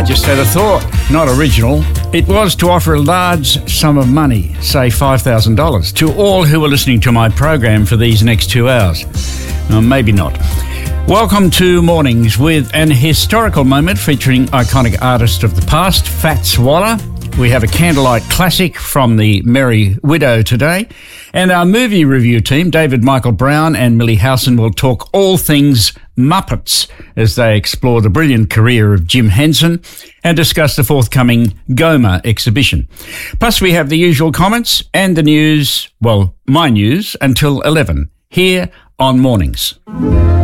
just had a thought, not original. It was to offer a large sum of money, say $5,000, to all who are listening to my program for these next 2 hours. Maybe not. Welcome to Mornings with an historical moment featuring iconic artist of the past, Fats Waller. We have a candlelight classic from the Merry Widow today. And our movie review team, David Michael Brown and Millie Howson, will talk all things Muppets as they explore the brilliant career of Jim Henson and discuss the forthcoming Goma exhibition. Plus, we have the usual comments and the news, well, my news, until 11, here on Mornings.